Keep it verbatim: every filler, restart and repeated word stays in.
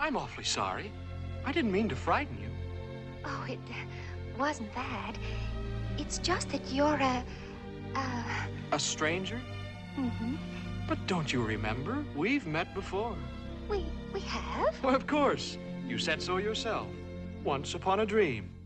I'm awfully sorry. I didn't mean to frighten you. Oh, it uh, wasn't that. It's just that you're a... a... A stranger? Mm-hmm. But don't you remember? We've met before. We... we have? Well, of course. You said so yourself. Once upon a dream.